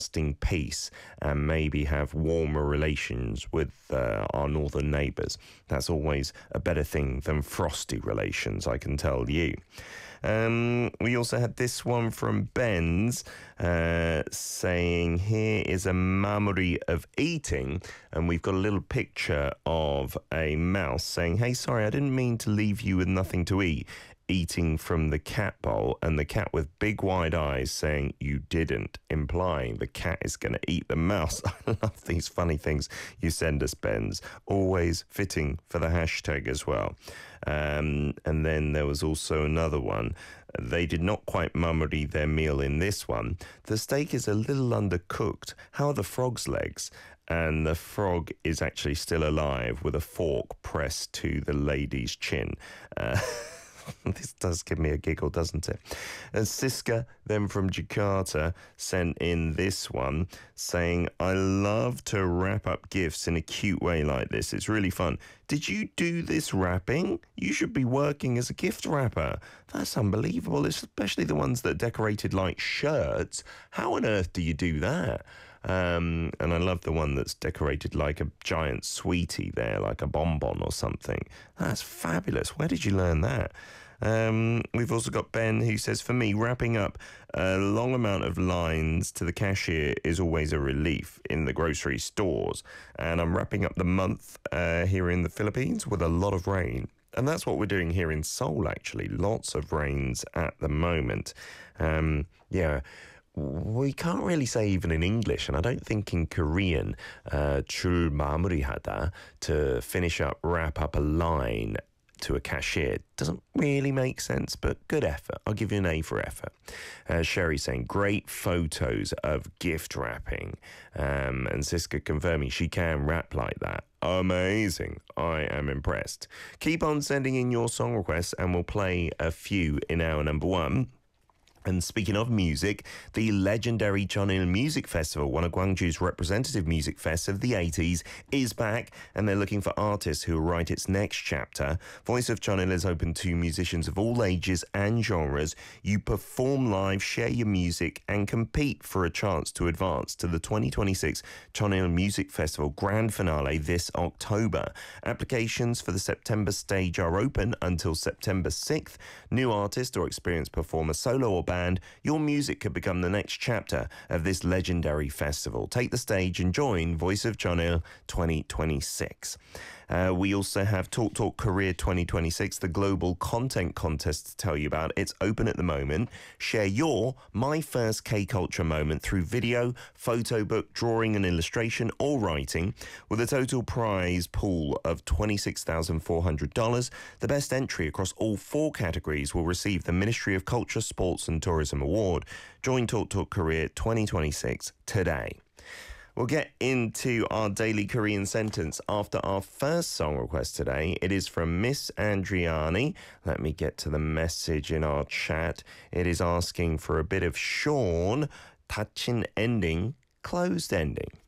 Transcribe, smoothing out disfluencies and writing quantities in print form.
lasting peace and maybe have warmer relations with our northern neighbours. That's always a better thing than frosty relations, I can tell you. We also had this one from Ben's saying, here is a memory of eating, and we've got a little picture of a mouse saying, hey, sorry, I didn't mean to leave you with nothing to eat, eating from the cat bowl, and the cat with big wide eyes saying you didn't, implying the cat is going to eat the mouse. I love these funny things you send us, Ben's, always fitting for the hashtag as well. And then there was also another one. They did not quite mummery their meal in this one. The steak is a little undercooked. How are the frog's legs? And the frog is actually still alive with a fork pressed to the lady's chin. This does give me a giggle, doesn't it? And Siska, then from Jakarta, sent in this one saying, I love to wrap up gifts in a cute way like this. It's really fun. Did you do this wrapping? You should be working as a gift wrapper. That's unbelievable, especially the ones that are decorated like shirts. How on earth do you do that? And I love the one that's decorated like a giant sweetie there, like a bonbon or something. That's fabulous. Where did you learn that? We've also got Ben who says, for me, wrapping up a long amount of lines to the cashier is always a relief in the grocery stores. And I'm wrapping up the month here in the Philippines with a lot of rain. And that's what we're doing here in Seoul, actually. Lots of rains at the moment. We can't really say even in English, and I don't think in Korean, 줄 마무리하다, to finish up, wrap up a line to a cashier, doesn't really make sense, but good effort. I'll give you an A for effort. Sherry saying, great photos of gift wrapping. And Siska confirming she can rap like that. Amazing. I am impressed. Keep on sending in your song requests and we'll play a few in hour number one. And speaking of music, the legendary Cheonil Music Festival, one of Gwangju's representative music fests of the 80s, is back, and they're looking for artists who will write its next chapter. Voice of Cheonil is open to musicians of all ages and genres. You perform live, share your music, and compete for a chance to advance to the 2026 Cheonil Music Festival Grand Finale this October. Applications for the September stage are open until September 6th. New artist or experienced performer, solo or band, your music could become the next chapter of this legendary festival. Take the stage and join Voice of Cheonil 2026. We also have Talk Talk Korea 2026, the global content contest to tell you about. It's open at the moment. Share your My First K-Culture moment through video, photo book, drawing and illustration, or writing, with a total prize pool of $26,400. The best entry across all 4 categories will receive the Ministry of Culture, Sports and Tourism Award. Join Talk Talk Korea 2026 today. We'll get into our daily Korean sentence after our first song request today. It is from Miss Andriani. Let me get to the message in our chat. It is asking for a bit of Sean, 닫힌 ending, closed ending.